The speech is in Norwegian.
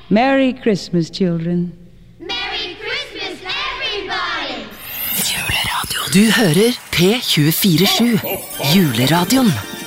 Merry Christmas, children. Merry Christmas, everybody! Du hører P24-7, juleradioen.